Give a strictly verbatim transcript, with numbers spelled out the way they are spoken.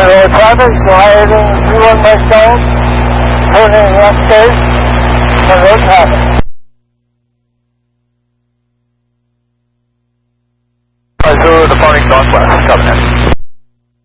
road traffic, so I heading three one westbound, turning left base, on road traffic. Zulu departing northwest, coming in.